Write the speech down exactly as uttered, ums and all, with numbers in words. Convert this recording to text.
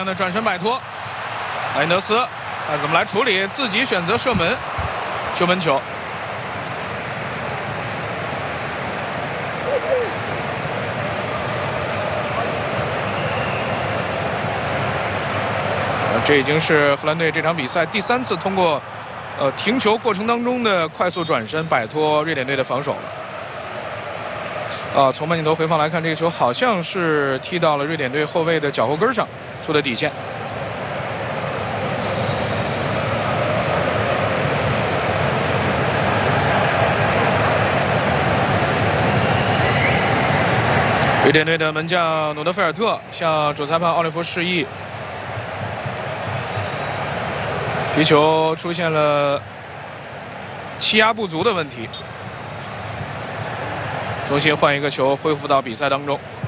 的转身摆脱，莱因德斯看怎么来处理，自己选择射门，球门球。这已经是荷兰队这场比赛第三次通过，呃，停球过程当中的快速转身摆脱瑞典队的防守了。啊，从慢镜头回放来看，这个球好像是踢到了瑞典队后卫的脚后跟上，出的底线。瑞典队的门将努德菲尔特向主裁判奥利弗示意。 皮球出现了气压不足的问题，重新换一个球，恢复到比赛当中。